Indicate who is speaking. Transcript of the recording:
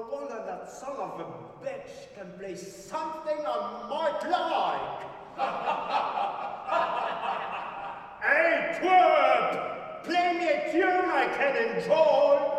Speaker 1: wonder that son of a bitch can play something I might like. Hey, twerp! Play me a tune I can enjoy.